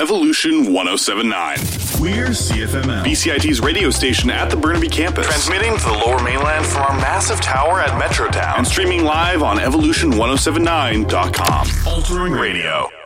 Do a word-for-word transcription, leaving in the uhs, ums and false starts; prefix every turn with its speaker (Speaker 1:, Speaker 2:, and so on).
Speaker 1: Evolution one oh seven point nine.
Speaker 2: We're C F M L,
Speaker 1: B C I T's radio station at the Burnaby campus.
Speaker 3: Transmitting to the Lower Mainland from our massive tower at Metrotown.
Speaker 1: And streaming live on evolution ten seventy-nine dot com.
Speaker 2: Altering radio.